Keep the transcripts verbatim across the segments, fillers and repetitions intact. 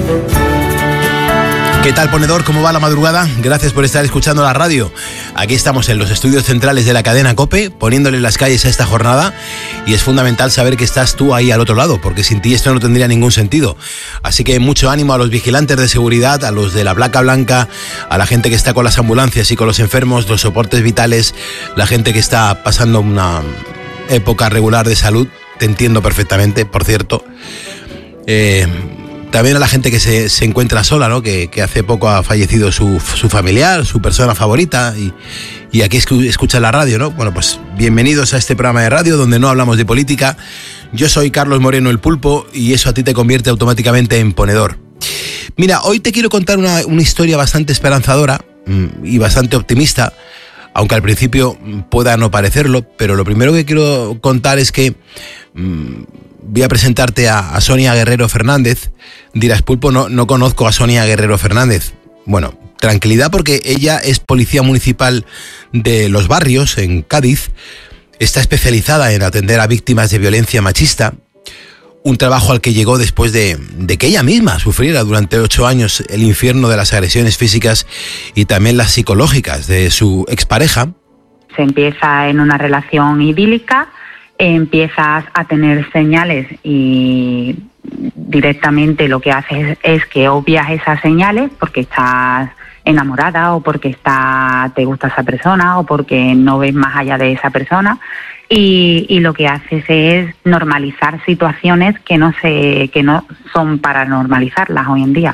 ¿Qué tal, ponedor? ¿Cómo va la madrugada? Gracias por estar escuchando la radio. Aquí estamos en los estudios centrales de la cadena COPE, poniéndole las calles a esta jornada, y es fundamental saber que estás tú ahí al otro lado, porque sin ti esto no tendría ningún sentido. Así que mucho ánimo a los vigilantes de seguridad, a los de la placa blanca, a la gente que está con las ambulancias y con los enfermos, los soportes vitales, la gente que está pasando una época regular de salud. Te entiendo perfectamente, por cierto. Eh... También a la gente que se, se encuentra sola, ¿no? Que, que hace poco ha fallecido su, su familiar, su persona favorita, y, y aquí escucha la radio, ¿no? Bueno, pues bienvenidos a este programa de radio donde no hablamos de política. Yo soy Carlos Moreno el Pulpo, y eso a ti te convierte automáticamente en ponedor. Mira, hoy te quiero contar una, una historia bastante esperanzadora y bastante optimista, aunque al principio pueda no parecerlo, pero lo primero que quiero contar es que mmm, voy a presentarte a, a Sonia Guerrero Fernández. Dirás, Pulpo, no, no conozco a Sonia Guerrero Fernández. Bueno, tranquilidad, porque ella es policía municipal de Los Barrios, en Cádiz. Está especializada en atender a víctimas de violencia machista, un trabajo al que llegó después de, de que ella misma sufriera durante ocho años el infierno de las agresiones físicas y también las psicológicas de su expareja. Se empieza en una relación idílica, empiezas a tener señales y directamente lo que haces es que obvias esas señales porque estás enamorada o porque está, te gusta esa persona o porque no ves más allá de esa persona, y, y lo que haces es normalizar situaciones que no se, que no son para normalizarlas hoy en día.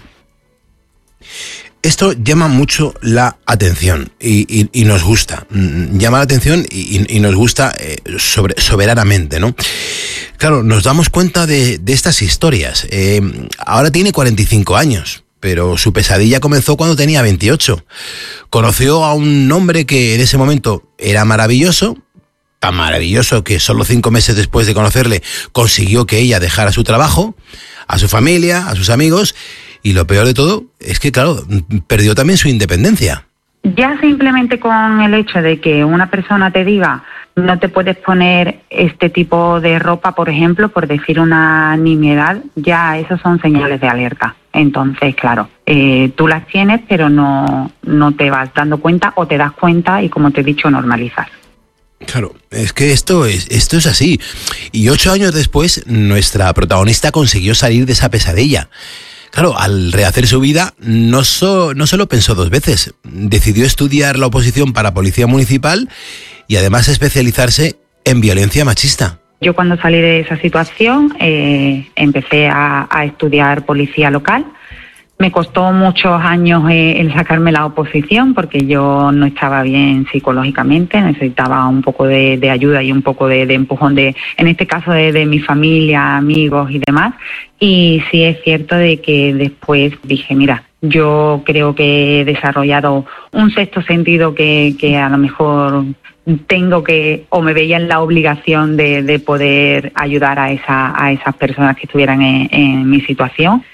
Esto llama mucho la atención y, y, y nos gusta, llama la atención y, y nos gusta eh, sobre, soberanamente, ¿no? Claro, nos damos cuenta de, de estas historias. Eh, ahora tiene cuarenta y cinco años, pero su pesadilla comenzó cuando tenía veintiocho. Conoció a un hombre que en ese momento era maravilloso, tan maravilloso que solo cinco meses después de conocerle consiguió que ella dejara su trabajo, a su familia, a sus amigos. Y lo peor de todo es que, claro, perdió también su independencia. Ya simplemente con el hecho de que una persona te diga no te puedes poner este tipo de ropa, por ejemplo, por decir una nimiedad, ya esos son señales de alerta. Entonces, claro, eh, tú las tienes, pero no, no te vas dando cuenta, o te das cuenta y, como te he dicho, normalizas. Claro, es que esto es, esto es así. Y ocho años después, nuestra protagonista consiguió salir de esa pesadilla. Claro, al rehacer su vida, no, so, no solo pensó dos veces, decidió estudiar la oposición para policía municipal y además especializarse en violencia machista. Yo, cuando salí de esa situación, eh, empecé a, a estudiar policía local. Me costó muchos años eh, el sacarme la oposición porque yo no estaba bien psicológicamente, necesitaba un poco de, de ayuda y un poco de, de empujón, de, en este caso de, de mi familia, amigos y demás. Y sí es cierto de que después dije, mira, yo creo que he desarrollado un sexto sentido que, que a lo mejor tengo que, o me veía en la obligación de, de poder ayudar a, esa, a esas personas que estuvieran en, en mi situación.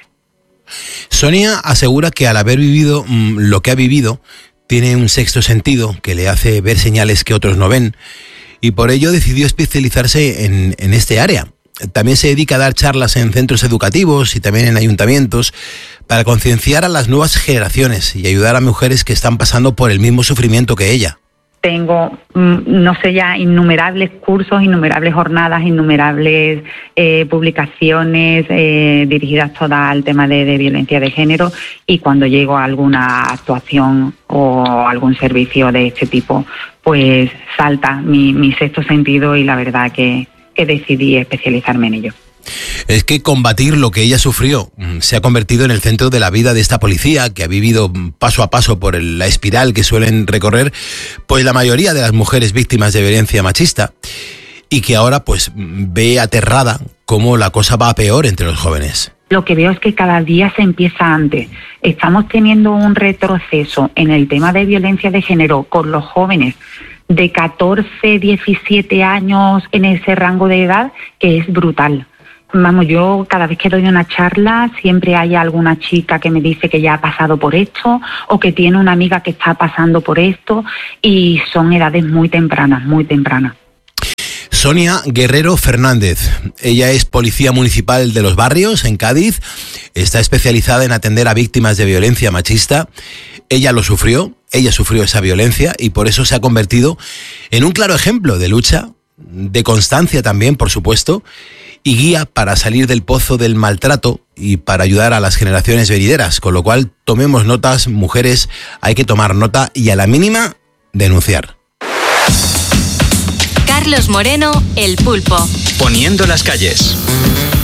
Sonia asegura que al haber vivido mmm, lo que ha vivido, tiene un sexto sentido que le hace ver señales que otros no ven, y por ello decidió especializarse en, en este área. También se dedica a dar charlas en centros educativos y también en ayuntamientos para concienciar a las nuevas generaciones y ayudar a mujeres que están pasando por el mismo sufrimiento que ella. Tengo, no sé ya, innumerables cursos, innumerables jornadas, innumerables eh, publicaciones eh, dirigidas todas al tema de, de violencia de género, y cuando llego a alguna actuación o algún servicio de este tipo, pues salta mi, mi sexto sentido y la verdad que, que decidí especializarme en ello. Es que combatir lo que ella sufrió se ha convertido en el centro de la vida de esta policía, que ha vivido paso a paso por el, la espiral que suelen recorrer pues la mayoría de las mujeres víctimas de violencia machista, y que ahora pues ve aterrada cómo la cosa va a peor entre los jóvenes. Lo que veo es que cada día se empieza antes. Estamos teniendo un retroceso en el tema de violencia de género con los jóvenes de catorce, diecisiete años, en ese rango de edad, que es brutal. Vamos, yo cada vez que doy una charla siempre hay alguna chica que me dice que ya ha pasado por esto o que tiene una amiga que está pasando por esto, y son edades muy tempranas, muy tempranas. Sonia Guerrero Fernández. Ella es policía municipal de Los Barrios, en Cádiz. Está especializada en atender a víctimas de violencia machista. Ella lo sufrió, ella sufrió esa violencia y por eso se ha convertido en un claro ejemplo de lucha, de constancia también, por supuesto, y guía para salir del pozo del maltrato y para ayudar a las generaciones venideras. Con lo cual, tomemos notas, mujeres, hay que tomar nota y a la mínima, denunciar. Carlos Moreno, El Pulpo. Poniendo las calles.